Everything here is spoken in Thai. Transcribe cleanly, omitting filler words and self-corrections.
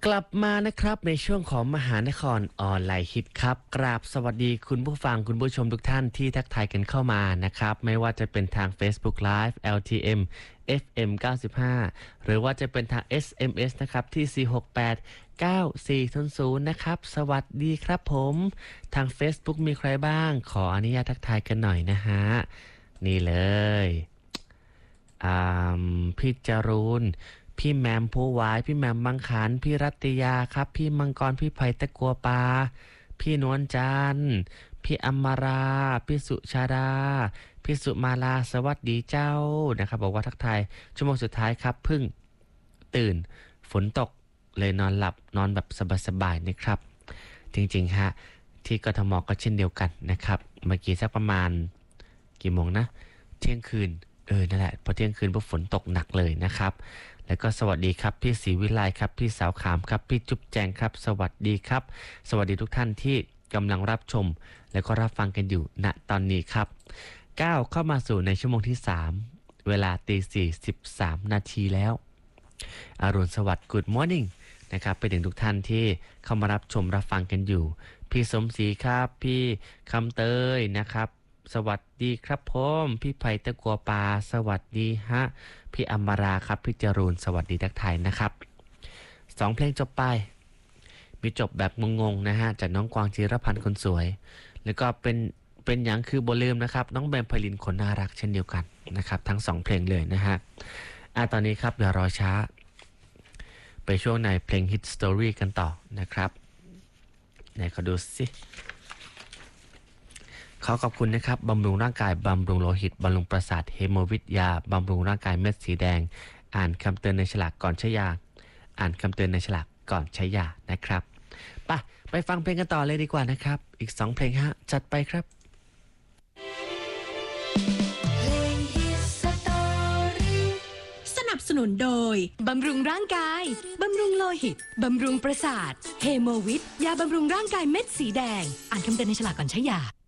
กลับมานะครับในช่วงของมหานครออนไลน์ฮิตครับกราบสวัสดีคุณผู้ฟังคุณผู้ชมทุกท่านที่ทักทายกันเข้ามานะครับไม่ว่าจะเป็นทาง Facebook Live LTM FM 95หรือว่าจะเป็นทาง SMS นะครับที่4689400นะครับสวัสดีครับผมทาง Facebook มีใครบ้างขออนุญาตทักทายกันหน่อยนะฮะนี่เลยพี่จรูนพี่แมมผู้วายพี่แมมมังขันพี่รัตยาครับพี่มังกรพี่ไผ่ตะกัวปาพี่นวลจันทร์พี่อมราพี่สุชาดาพี่สุมาลาสวัสดีเจ้านะครับบอกว่าทักทายชั่วโมงสุดท้ายครับเพิ่งตื่นฝนตกเลยนอนหลับนอนแบบสบายๆนะครับจริงๆฮะที่กทมก็เช่นเดียวกันนะครับเมื่อกี้สักประมาณกี่โมงนะเที่ยงคืนนั่นแหละพอเที่ยงคืนพอฝนตกหนักเลยนะครับแล้วก็สวัสดีครับพี่ศรีวิไลครับพี่สาวขามครับพี่จุ๊บแจงครับสวัสดีครับสวัสดีทุกท่านที่กำลังรับชมแล้วก็รับฟังกันอยู่ณตอนนี้ครับก้าวเข้ามาสู่ในชั่วโมงที่3เวลา4:13 นาทีแล้วอรุณสวัสดิ์ Good Morning นะครับไปถึงทุกท่านที่เข้ามารับชมรับฟังกันอยู่พี่สมศรีครับพี่คำเตยนะครับสวัสดีครับผมพี่ไผ่ตะกัวปาสวัสดีฮะพี่อมราครับพี่จรูนสวัสดีทักทายนะครับ2เพลงจบไปมีจบแบบงงๆนะฮะจากน้องกวางจิรพันธ์คนสวยแล้วก็เป็นอย่างคือบ่ลืมนะครับน้องแบมไพลินคนน่ารักเช่นเดียวกันนะครับทั้ง2เพลงเลยนะฮะตอนนี้ครับอย่ารอช้าไปช่วงในเพลง Hit Story กันต่อนะครับไหนขอดูสิขอขอบคุณนะครับบำรุงร่างกายบำรุงโลหิตบำรุงประสาทเฮโมวิทยาบำรุงร่างกายเม็ดสีแดงอ่านคำเตือนในฉลากก่อนใช้ยาอ่านคำเตือนในฉลากก่อนใช้ยานะครับไปฟังเพลงกันต่อเลยดีกว่านะครับอีก2เพลงฮะจัดไปครับสนับสนุนโดยบำรุงร่างกายบำรุงโลหิตบำรุงประสาทเฮโมวิทยาบำรุงร่างกายเม็ดสีแดงอ่านคำเตือนในฉลากก่อนใช้ยา